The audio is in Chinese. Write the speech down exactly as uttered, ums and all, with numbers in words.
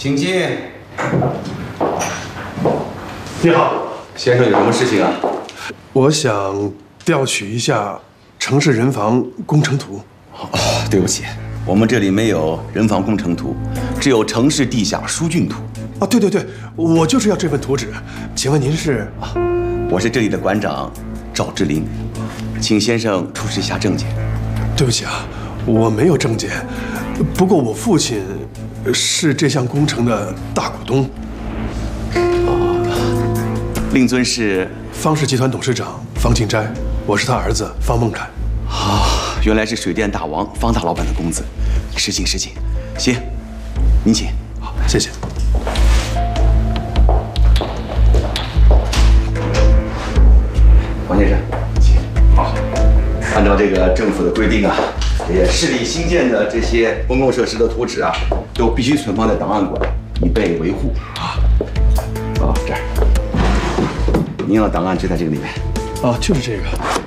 请进。 你好， 先生有什么事情啊？ 我想调取一下城市人防工程图。 哦，对不起，我们这里没有人防工程图，只有城市地下疏浚图。 啊，对对对，我就是要这份图纸。请问您是？ 啊，我是这里的馆长赵志林，请先生出示一下证件。 对不起啊，我没有证件，不过我父亲是这项工程的大股东。 令尊是方氏集团董事长方庆斋，我是他儿子方孟凯。 啊，原来是水电大王方大老板的公子，失敬失敬。行，您请。 好，谢谢。 王先生，请。好，按照这个政府的规定啊，这些市里新建的这些公共设施的图纸啊，都必须存放在档案馆，以备维护啊。哦，这儿。您要的档案就在这个里面。 啊，就是这个。